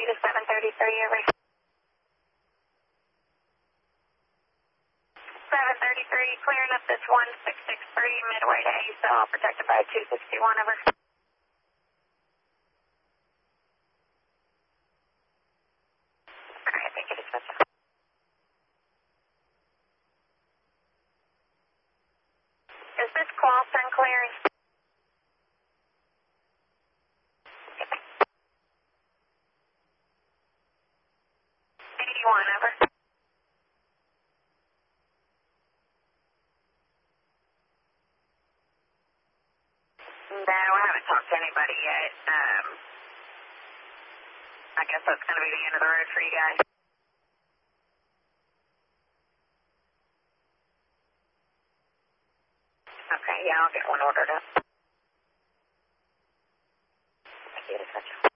to 733, over. 733, clearing up this 1663 midway to ASL, protected by 261, over. Alright, thank you, dispatcher. Is this Clawson clearing? 81, over. No, I haven't talked to anybody yet. I guess that's going to be the end of the road for you guys. Okay, yeah, I'll get one ordered up. Thank you, dispatcher.